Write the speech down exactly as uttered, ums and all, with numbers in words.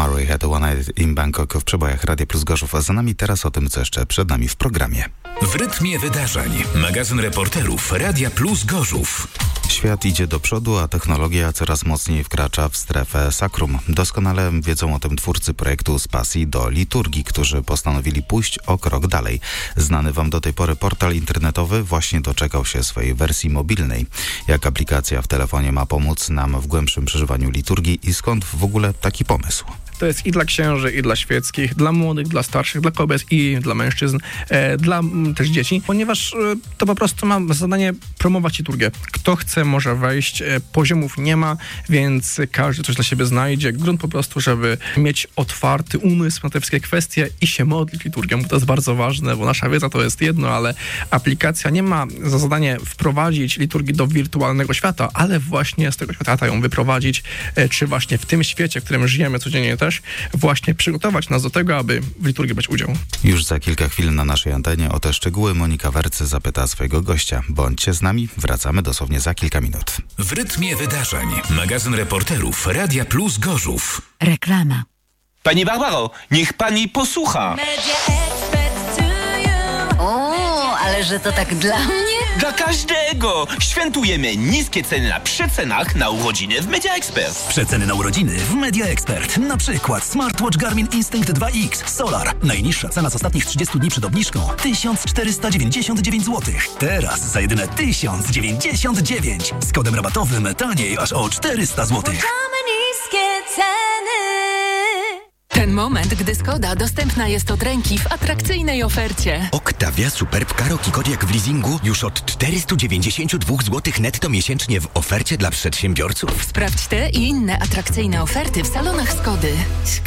Murray had one night in Bangkok w przebojach Radia Plus Gorzów, a za nami teraz o tym, co jeszcze przed nami w programie. W rytmie wydarzeń. Magazyn reporterów Radia Plus Gorzów. Świat idzie do przodu, a technologia coraz mocniej wkracza w strefę sakrum. Doskonale wiedzą o tym twórcy projektu Z pasji do liturgii, którzy postanowili pójść o krok dalej. Znany wam do tej pory portal internetowy właśnie doczekał się swojej wersji mobilnej. Jak aplikacja w telefonie ma pomóc nam w głębszym przeżywaniu liturgii i skąd w ogóle taki pomysł? To jest i dla księży, i dla świeckich, dla młodych, dla starszych, dla kobiet i dla mężczyzn, e, dla m, też dzieci, ponieważ e, to po prostu ma zadanie promować liturgię. Kto chce, może wejść, e, poziomów nie ma, więc każdy coś dla siebie znajdzie. Grunt po prostu, żeby mieć otwarty umysł na te wszystkie kwestie i się modlić liturgią, bo to jest bardzo ważne, bo nasza wiedza to jest jedno, ale aplikacja nie ma za zadanie wprowadzić liturgię do wirtualnego świata, ale właśnie z tego świata ją wyprowadzić, e, czy właśnie w tym świecie, w którym żyjemy codziennie też, właśnie przygotować nas do tego, aby w liturgii brać udział. Już za kilka chwil na naszej antenie o te szczegóły Monika Wercy zapyta swojego gościa. Bądźcie z nami, wracamy dosłownie za kilka minut. W rytmie wydarzeń. Magazyn reporterów Radia Plus Gorzów. Reklama. Pani Barbaro, niech pani posłucha. O, ale że to tak dla mnie? Dla każdego! Świętujemy niskie ceny na przecenach na urodziny w Media Expert. Przeceny na urodziny w Media Expert. Na przykład smartwatch Garmin Instinct dwa X Solar. Najniższa cena z ostatnich trzydziestu dni przed obniżką tysiąc czterysta dziewięćdziesiąt dziewięć złotych. Teraz za jedyne tysiąc dziewięćdziesiąt dziewięć. Z kodem rabatowym taniej aż o czterysta złotych. Niskie ceny. Ten moment, gdy Skoda dostępna jest od ręki w atrakcyjnej ofercie. Octavia Superb Karoki Kodiaq w leasingu już od czterysta dziewięćdziesiąt dwa złotych netto miesięcznie w ofercie dla przedsiębiorców. Sprawdź te i inne atrakcyjne oferty w salonach Skody.